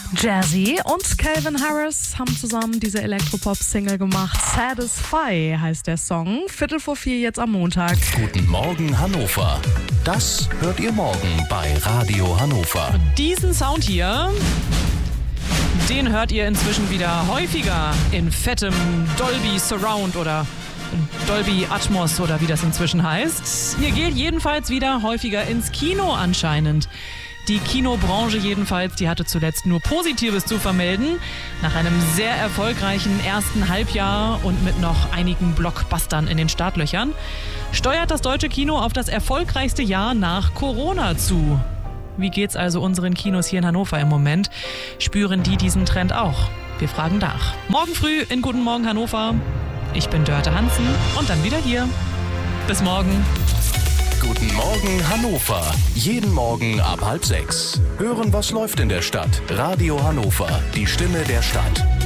Jazzy und Calvin Harris haben zusammen diese Elektropop-Single gemacht. Satisfy heißt der Song. 3:45 jetzt am Montag. Guten Morgen Hannover. Das hört ihr morgen bei Radio Hannover. Diesen Sound hier, den hört ihr inzwischen wieder häufiger in fettem Dolby Surround oder Dolby Atmos oder wie das inzwischen heißt. Ihr geht jedenfalls wieder häufiger ins Kino anscheinend. Die Kinobranche jedenfalls, die hatte zuletzt nur Positives zu vermelden. Nach einem sehr erfolgreichen ersten Halbjahr und mit noch einigen Blockbustern in den Startlöchern steuert das deutsche Kino auf das erfolgreichste Jahr nach Corona zu. Wie geht's also unseren Kinos hier in Hannover im Moment? Spüren die diesen Trend auch? Wir fragen nach. Morgen früh in Guten Morgen Hannover. Ich bin Dörte Hansen und dann wieder hier. Bis morgen. Guten Morgen Hannover. Jeden Morgen ab 5:30. Hören, was läuft in der Stadt. Radio Hannover, die Stimme der Stadt.